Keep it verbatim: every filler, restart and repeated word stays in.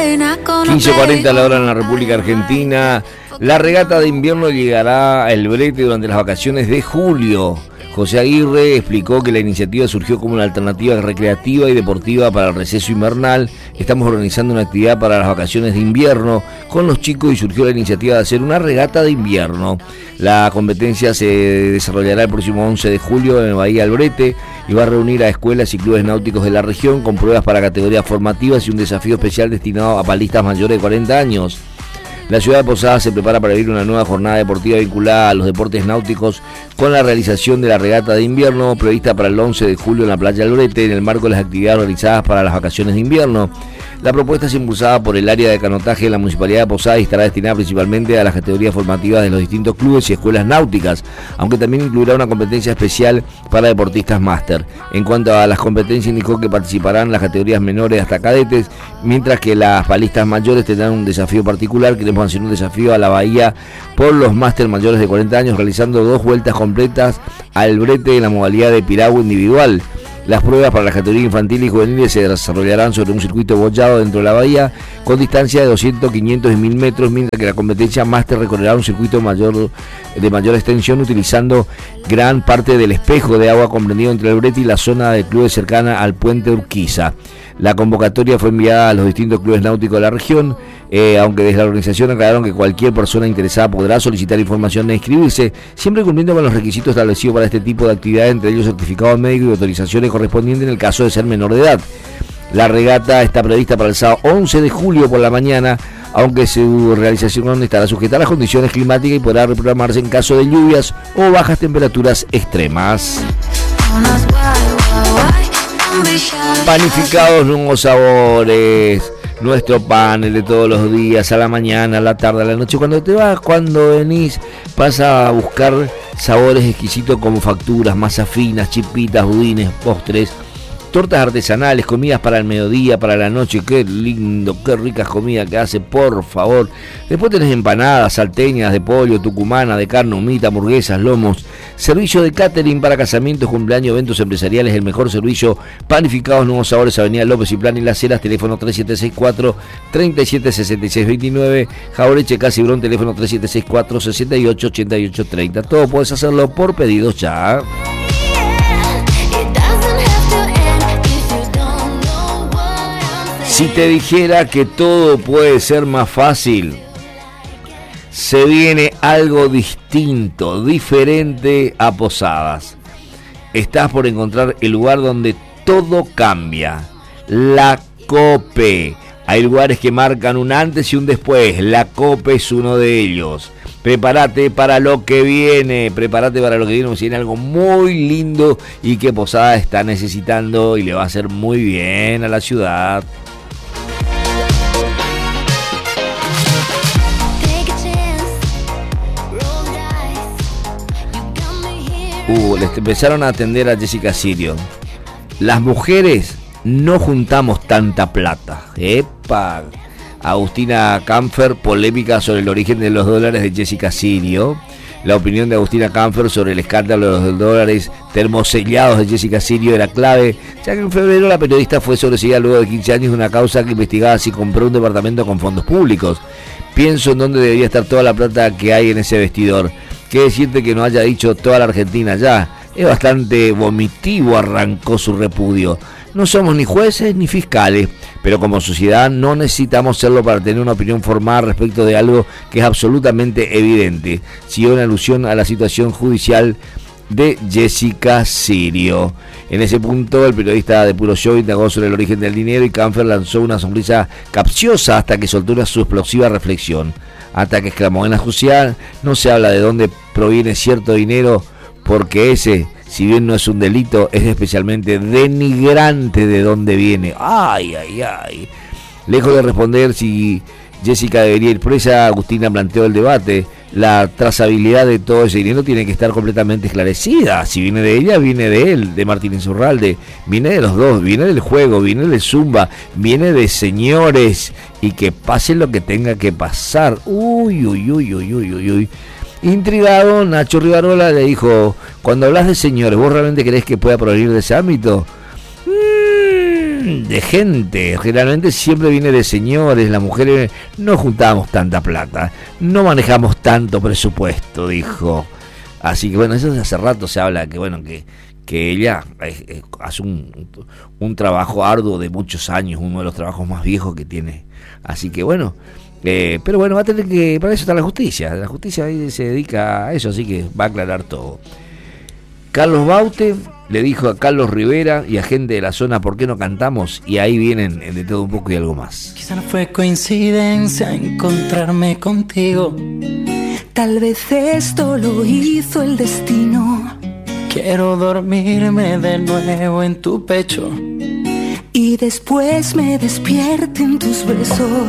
quince cuarenta la hora en la República Argentina. La regata de invierno llegará a El Brete durante las vacaciones de julio. José Aguirre explicó que la iniciativa surgió como una alternativa recreativa y deportiva para el receso invernal. Estamos organizando una actividad para las vacaciones de invierno con los chicos y surgió la iniciativa de hacer una regata de invierno. La competencia se desarrollará el próximo once de julio en Bahía El Brete y va a reunir a escuelas y clubes náuticos de la región con pruebas para categorías formativas y un desafío especial destinado a palistas mayores de cuarenta años. La ciudad de Posadas se prepara para vivir una nueva jornada deportiva vinculada a los deportes náuticos con la realización de la regata de invierno prevista para el once de julio en la playa del Brete en el marco de las actividades realizadas para las vacaciones de invierno. La propuesta es impulsada por el área de canotaje de la Municipalidad de Posadas y estará destinada principalmente a las categorías formativas de los distintos clubes y escuelas náuticas, aunque también incluirá una competencia especial para deportistas máster. En cuanto a las competencias, indicó que participarán las categorías menores hasta cadetes, mientras que las palistas mayores tendrán un desafío particular. Queremos hacer un desafío a la bahía por los máster mayores de cuarenta años, realizando dos vueltas completas al Brete en la modalidad de piragua individual. Las pruebas para la categoría infantil y juvenil se desarrollarán sobre un circuito bollado dentro de la bahía con distancia de doscientos, quinientos y mil metros, mientras que la competencia máster recorrerá un circuito mayor de mayor extensión utilizando gran parte del espejo de agua comprendido entre el Brete y la zona de clubes cercana al puente Urquiza. La convocatoria fue enviada a los distintos clubes náuticos de la región, eh, aunque desde la organización aclararon que cualquier persona interesada podrá solicitar información e inscribirse, siempre cumpliendo con los requisitos establecidos para este tipo de actividad, entre ellos certificados médicos y autorizaciones correspondientes en el caso de ser menor de edad. La regata está prevista para el sábado once de julio por la mañana, aunque su realización estará sujeta a las condiciones climáticas y podrá reprogramarse en caso de lluvias o bajas temperaturas extremas. Panificados, nuevos sabores, nuestro pan, el de todos los días, a la mañana, a la tarde, a la noche. Cuando te vas, cuando venís, vas a buscar sabores exquisitos como facturas, masas finas, chipitas, budines, postres, tortas artesanales, comidas para el mediodía, para la noche. Qué lindo, qué ricas comidas que hace, por favor. Después tenés empanadas, salteñas de pollo, tucumana, de carne, humita, hamburguesas, lomos. Servicio de catering para casamientos, cumpleaños, eventos empresariales, el mejor servicio. Panificados, nuevos sabores, Avenida López y Plan y Las Heras, teléfono tres siete seis cuatro, tres siete seis seis dos nueve. Jaureche, Casibrón, teléfono tres siete seis cuatro, seis ocho, ocho ocho tres cero. Todo puedes hacerlo por pedidos ya. Si te dijera que todo puede ser más fácil, se viene algo distinto, diferente a Posadas. Estás por encontrar el lugar donde todo cambia. La Cope. Hay lugares que marcan un antes y un después. La Cope es uno de ellos. Prepárate para lo que viene, prepárate para lo que viene, porque viene algo muy lindo y que Posadas está necesitando y le va a hacer muy bien a la ciudad. Uh, les empezaron a atender a Jessica Sirio. Las mujeres no juntamos tanta plata. Epa. Agustina Camfer, polémica sobre el origen de los dólares de Jessica Sirio. La opinión de Agustina Camfer sobre el escándalo de los dólares termosellados de Jessica Sirio era clave, ya que en febrero la periodista fue sobreseída luego de quince años de una causa que investigaba si compró un departamento con fondos públicos. Pienso en dónde debería estar toda la plata que hay en ese vestidor. Qué decirte que no haya dicho toda la Argentina ya. Es bastante vomitivo, arrancó su repudio. No somos ni jueces ni fiscales, pero como sociedad no necesitamos serlo para tener una opinión formada respecto de algo que es absolutamente evidente. Siguió una alusión a la situación judicial de Jessica Sirio. En ese punto, el periodista de Puro Show indagó sobre el origen del dinero y Camfer lanzó una sonrisa capciosa hasta que soltó una su explosiva reflexión. Hasta que exclamó: en la sociedad no se habla de dónde proviene cierto dinero, porque ese, si bien no es un delito, es especialmente denigrante de dónde viene. Ay, ay, ay. Lejos de responder si Jessica debería ir presa, Agustina planteó el debate. La trazabilidad de todo ese dinero tiene que estar completamente esclarecida. Si viene de ella, viene de él, de Martín Insaurralde, viene de los dos, viene del juego, viene del Zumba, viene de señores, y que pase lo que tenga que pasar. Uy, uy, uy, uy, uy, uy, uy. Intrigado, Nacho Rivarola le dijo: cuando hablas de señores, ¿vos realmente crees que pueda provenir de ese ámbito? Mm. de gente, generalmente siempre viene de señores, las mujeres no juntamos tanta plata, no manejamos tanto presupuesto, dijo. Así que bueno, eso desde hace rato se habla que bueno, que, que ella eh, eh, hace un, un trabajo arduo de muchos años, uno de los trabajos más viejos que tiene. Así que bueno, eh, pero bueno, va a tener que, para eso está la justicia, la justicia ahí se dedica a eso, así que va a aclarar todo. Carlos Baute le dijo a Carlos Rivera y a gente de la zona, ¿por qué no cantamos? Y ahí vienen de todo un poco y algo más. Quizá no fue coincidencia encontrarme contigo, tal vez esto lo hizo el destino. Quiero dormirme de nuevo en tu pecho y después me despierte en tus besos.